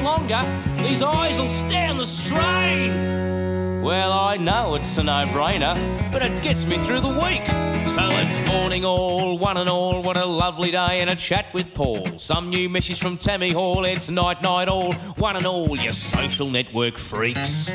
longer, these eyes will stand the strain. Well, I know it's a no-brainer, but it gets me through the week. So it's morning all, one and all, what a lovely day and a chat with Paul. Some new message from Tammy Hall, it's night all, one and all, you social network freaks.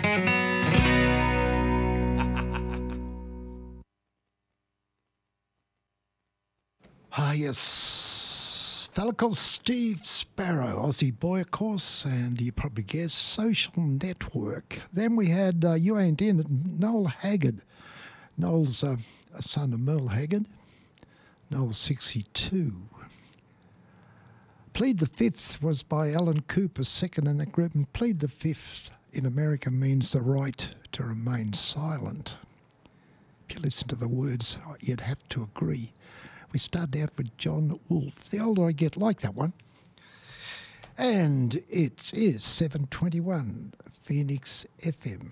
Yes, fella called Steve Sparrow, Aussie boy, of course, and you probably guessed Social Network. Then we had You Ain't In It, Noel Haggard. Noel's a son of Merle Haggard. Noel's 62. Plead the Fifth was by Alan Cooper, second in that group, and Plead the Fifth in America means the right to remain silent. If you listen to the words, you'd have to agree. We started out with John Wolfe. The older I get, like that one. And it is 7:21, Phoenix FM.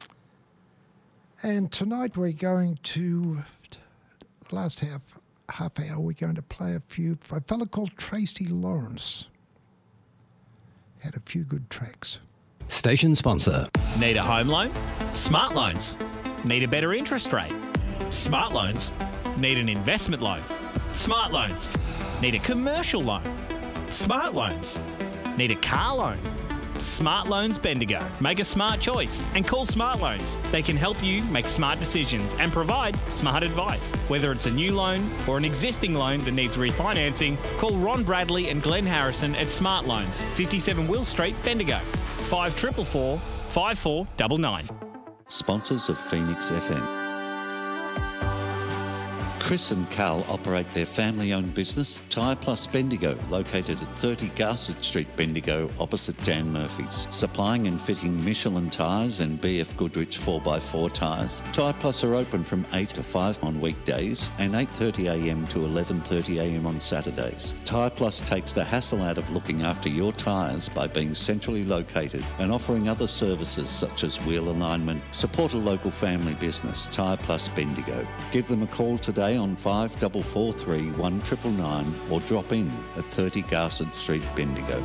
And tonight we're going to, the last half hour, we're going to play a fella called Tracy Lawrence. Had a few good tracks. Station sponsor. Need a home loan? Smart Loans. Need a better interest rate? Smart Loans. Need an investment loan? Smart Loans. Need a commercial loan? Smart Loans. Need a car loan? Smart Loans Bendigo. Make a smart choice and call Smart Loans. They can help you make smart decisions and provide smart advice. Whether it's a new loan or an existing loan that needs refinancing, call Ron Bradley and Glenn Harrison at Smart Loans, 57 Will Street, Bendigo. 5444 5499. Sponsors of Phoenix FM. Chris and Carl operate their family-owned business, Tyre Plus Bendigo, located at 30 Garsett Street, Bendigo, opposite Dan Murphy's. Supplying and fitting Michelin tyres and BF Goodrich 4x4 tyres. Tyre Plus are open from 8 to 5 on weekdays and 8:30am to 11:30am on Saturdays. Tyre Plus takes the hassle out of looking after your tyres by being centrally located and offering other services such as wheel alignment. Support a local family business, Tyre Plus Bendigo. Give them a call today on 5443 1999 or drop in at 30 Garsett Street, Bendigo.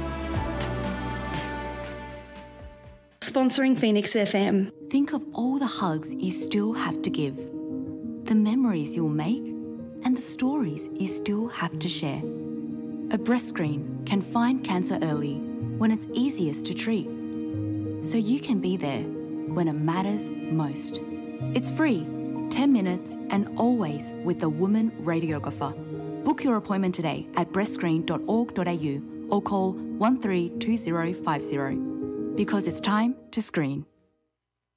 Sponsoring Phoenix FM. Think of all the hugs you still have to give, the memories you'll make, and the stories you still have to share. A breast screen can find cancer early when it's easiest to treat, so you can be there when it matters most. It's free, 10 minutes, and always with the woman radiographer. Book your appointment today at breastscreen.org.au or call 132050 because it's time to screen.